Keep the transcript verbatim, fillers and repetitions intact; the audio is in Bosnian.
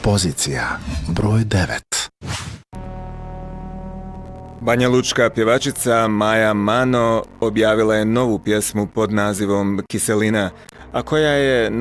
Pozicija broj devet. Banjalučka pjevačica Maja Mano objavila je novu pjesmu pod nazivom Kiselina, a koja je